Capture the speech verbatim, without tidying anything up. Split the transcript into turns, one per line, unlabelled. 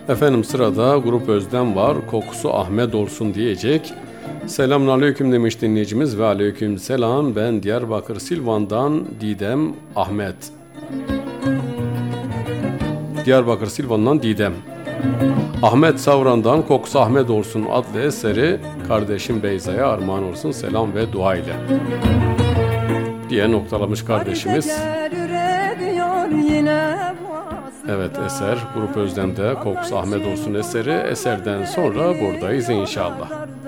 Efendim sırada Grup Özlem var. Kokusu Ahmet olsun diyecek. Selamünaleyküm demiş dinleyicimiz ve aleyküm selam. Ben Diyarbakır Silvan'dan Didem Ahmet. Diyarbakır Silvan'dan Didem. Ahmet Savran'dan Kokusu Ahmet olsun adlı eseri kardeşim Beyza'ya armağan olsun selam ve dua ile diye noktalamış kardeşimiz. Evet, eser Grup Özlem'de Kokusu Ahmet olsun eseri. Eserden sonra buradayız inşallah.